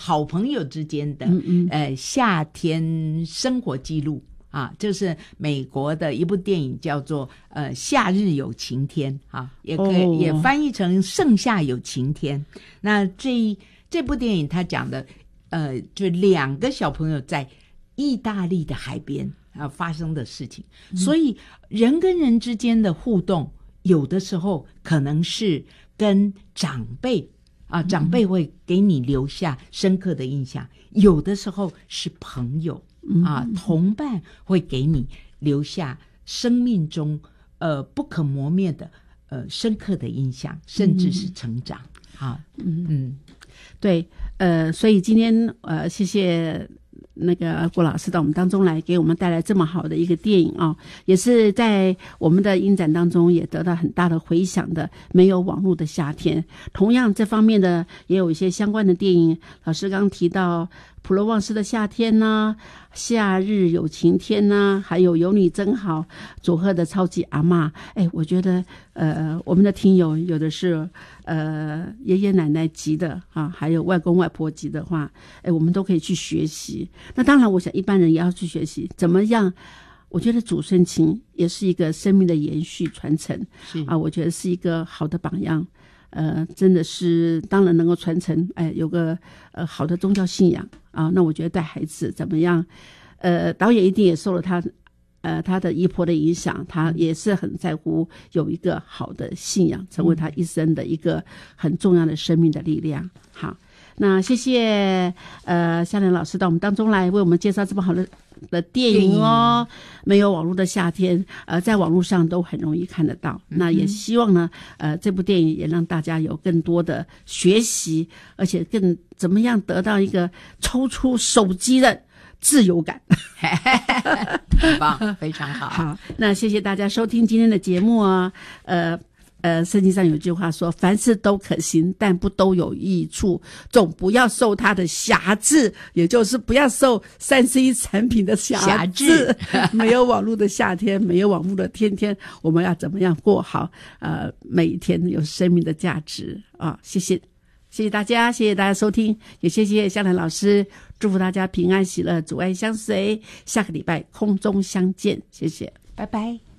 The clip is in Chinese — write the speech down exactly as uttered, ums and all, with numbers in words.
好朋友之间的嗯嗯呃夏天生活记录啊，就是美国的一部电影叫做呃夏日有晴天啊，也可以、 哦、 也翻译成盛夏有晴天。那这这部电影它讲的呃就两个小朋友在意大利的海边啊发生的事情、嗯、所以人跟人之间的互动有的时候可能是跟长辈啊，长辈会给你留下深刻的印象，有的时候是朋友啊，同伴会给你留下生命中呃不可磨灭的呃深刻的印象，甚至是成长。好，嗯嗯， 对，呃，所以今天呃，谢谢那个郭老师到我们当中来，给我们带来这么好的一个电影啊、哦，也是在我们的影展当中也得到很大的回响的。没有网络的夏天，同样这方面的也有一些相关的电影。老师刚提到普罗旺斯的夏天呢、啊，夏日有晴天呢、啊，还有有你真好，佐贺的超级阿嬷。哎，我觉得呃，我们的听友有的是呃爷爷奶奶级的啊，还有外公外婆级的话，哎，我们都可以去学习。那当然，我想一般人也要去学习怎么样。我觉得祖孙情也是一个生命的延续传承， 是啊，我觉得是一个好的榜样。呃，真的是当然能够传承，哎，有个呃好的宗教信仰啊，那我觉得带孩子怎么样？呃，导演一定也受了他呃他的姨婆的影响，他也是很在乎有一个好的信仰，成为他一生的一个很重要的生命的力量。好，那谢谢呃夏莲老师到我们当中来为我们介绍这么好的的电影哦，没有网络的夏天，呃，在网络上都很容易看得到。嗯、那也希望呢，呃，这部电影也让大家有更多的学习，而且更怎么样得到一个抽出手机的自由感。 很棒，非常好。 好，那谢谢大家收听今天的节目啊，呃。呃，圣经上有句话说，凡事都可行，但不都有益处，总不要受它的辖制，也就是不要受三 C 产品的辖制。没有网络的夏天，没有网络的天天，我们要怎么样过好呃每一天有生命的价值啊？谢谢，谢谢大家，谢谢大家收听，也谢谢夏兰老师，祝福大家平安喜乐，主爱相随，下个礼拜空中相见，谢谢， 拜拜。